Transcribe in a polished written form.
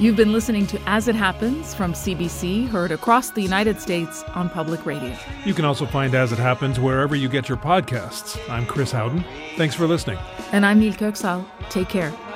You've been listening to As It Happens from CBC, heard across the United States on public radio. You can also find As It Happens wherever you get your podcasts. I'm Chris Howden. Thanks for listening. And I'm Nil Köksal. Take care.